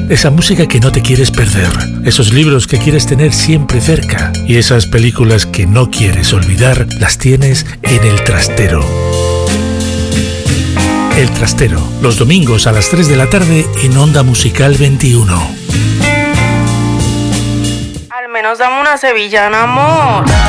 esa música que no te quieres perder, esos libros que quieres tener siempre cerca y esas películas que no quieres olvidar, las tienes en El Trastero. El Trastero, los domingos a las 3 de la tarde en Onda Musical 21. Al menos dame una sevillana, amor.